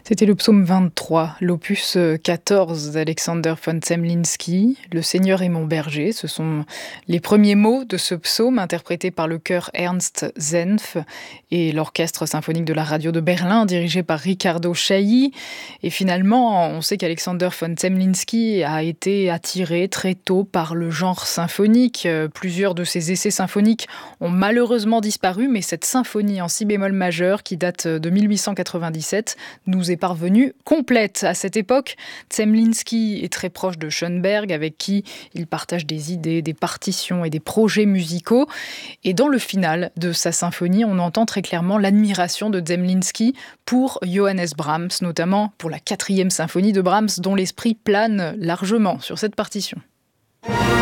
C'était le psaume 23, l'opus 14 d'Alexander von Zemlinsky, « Le Seigneur est mon berger ». Ce sont les premiers mots de ce psaume interprétés par le chœur Ernst Senf et l'orchestre symphonique de la radio de Berlin dirigé par Riccardo Chailly. Et finalement, on sait qu'Alexander von Zemlinsky a été attiré très tôt par le genre symphonique. Plusieurs de ses essais symphoniques ont malheureusement disparu, mais cette symphonie en si bémol majeur qui date de 1897 nous est parvenue complète. À cette époque, Zemlinsky est très proche de Schoenberg, avec qui il partage des idées, des partitions et des projets musicaux. Et dans le final de sa symphonie, on entend très clairement l'admiration de Zemlinsky pour Johannes Brahms, notamment pour la 4e symphonie de Brahms, dont l'esprit plane largement sur cette partition.